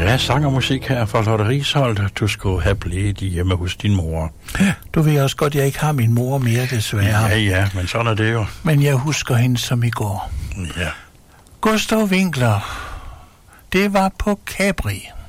Ja, sang og musik her fra Lotte Risholdt. Du skulle have blevet hjemme hos din mor. Du ved også godt, at jeg ikke har min mor mere, desværre. Ja, men sådan er det jo. Men jeg husker hende som i går. Ja. Gustav Winkler. Det var på Capri.